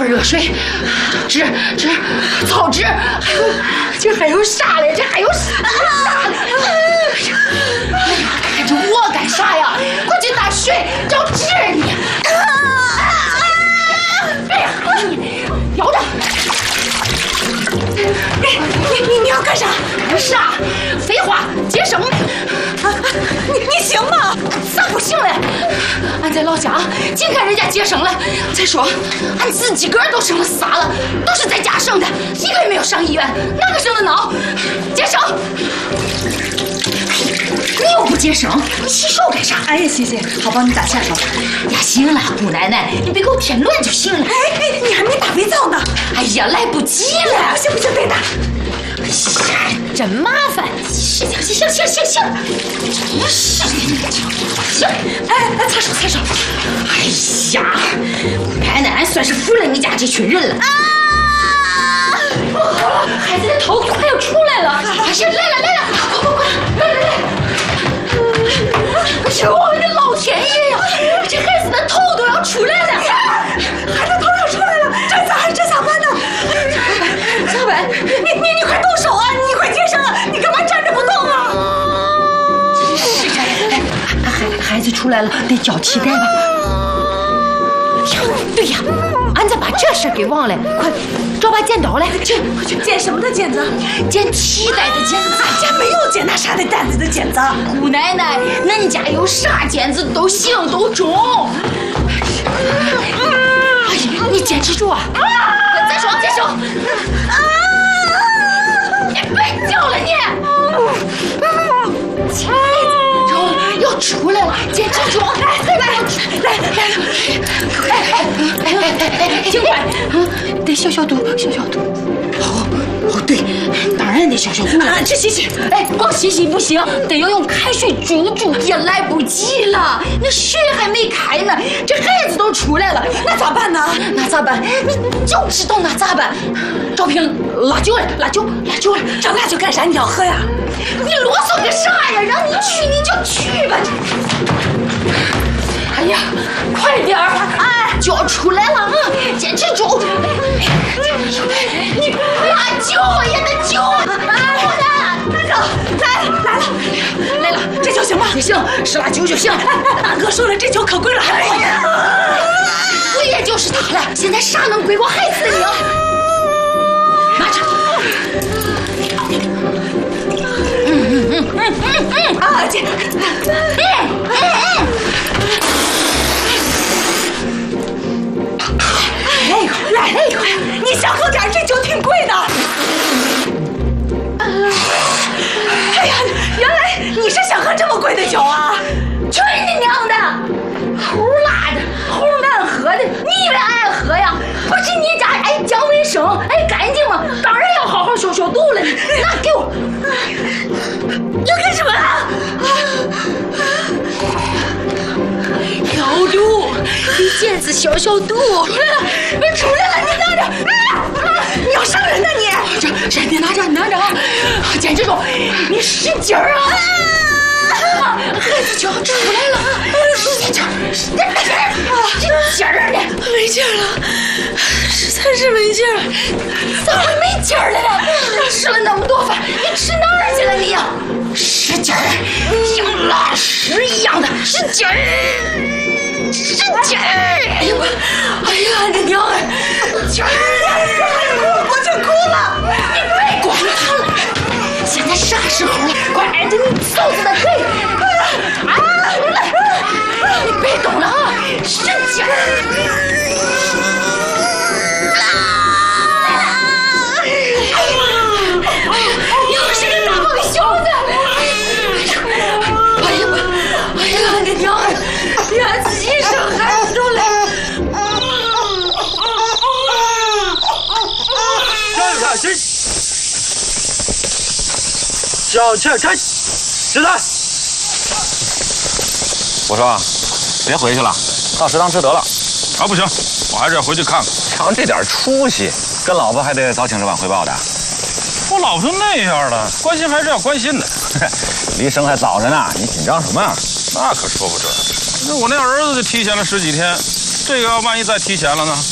盆热水，纸，草纸，这还有啥嘞？这还有啥嘞？哎呀，看着我干啥呀？快去打水找纸你！哎呀，你摇着！ 你要干啥？ 啥？废话，接生！ 你行吗？ 咋不行嘞？俺在老家净看人家接生了。再说，俺自己个儿都生了仨了，都是在家生的，一个也没有上医院，哪个生的孬？接生！你又不接生，洗手干啥？ 哎呀，行，好帮你打下手。 呀，行了，姑奶奶，你别给我添乱就行了。 哎，你还没打肥皂呢。 哎呀，来不及了。 不行，别打。 哎呀，真麻烦！行，行，哎，擦手！哎呀，姑奶奶，俺算是服了你家这群人了。孩子的头快要出来了！哎呀，来了，快！来！哎呦，我的老天爷呀！这孩子的头都要出来了！ 孩子头要出来了，这咋办呢？ 咋办？ 你快动手啊！你快接生了，你干嘛站着不动啊？ 孩子出来了，得交脐带吧？对呀，俺咋把这事给忘了？快找把剪刀来！去， 剪什么的剪子？ 剪脐带的剪子。 俺家没有剪那啥的担子的剪子。 姑奶奶，恁家有啥剪子都行，都中。哎呀，你坚持住啊！再说，接手！你别叫了你！要出来了，坚持住！来！哎，尽快！得消毒。哦，对，当然得消毒了。 去洗。 哎，光洗不行，得要用开水煮，也来不及了。那水还没开呢，这孩子都出来了， 那咋办呢？ 那咋办？你就知道那咋办？找瓶辣酒来！ 找辣酒干啥？你要喝呀？ 你啰嗦个啥呀？让你去你就去吧。哎呀，快点儿！哎，就要出来了啊！坚持住！你辣酒也得酒啊！来了， 这酒行吗？ 也行，是辣酒就行。 大哥说了，这酒可贵了，还不贵。 贵也就是它了，现在啥能贵过孩子的命？拿着。 啊，姐。来一块，你小口点，这酒挺贵的。哎呀，原来你是想喝这么贵的酒啊？ 去你娘的！齁辣的，齁难喝的，你以为俺爱喝呀？不是你家爱讲卫生，爱干净吗？当然要好好消毒了。拿给我！要干什么啊？消毒，给剪子消毒。出来了，你拿着！ 你要伤人呢你！ 这你拿着啊！坚持住，你使劲儿啊！孩子就要出来了，使劲儿！这劲儿呢？ 没劲儿了，实在是没劲儿。 咋会没劲儿了呢？吃了那么多饭，你吃哪儿去了你呀？使劲儿，像拉屎一样的使劲儿！哎呀，你娘哎！劲儿啊！ 我就哭了！ 你别管他了，现在啥时候了？快挨着你嫂子的腿！你别动了啊！使劲儿！又是个大胖小子！哎呀，你娘！连自己生孩子都来！ 小倩，起来！ 我说，别回去了，到食堂吃得了。 啊，不行，我还是要回去看看。 瞧这点出息，跟老婆还得早请示晚汇报的。 我老婆都那样了，关心还是要关心的。 离生还早着呢，你紧张什么呀？ 那可说不准。那我那儿子就提前了10几天，这个要万一再提前了呢？